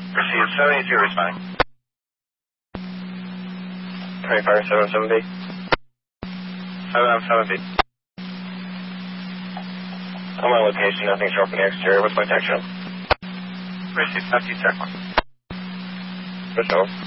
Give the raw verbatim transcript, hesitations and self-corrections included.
Received seventy-two responding. twenty-five seven seven B. seven on seven B. On my location, nothing short from the exterior. What's my tech show? Received fifty check one. Good show.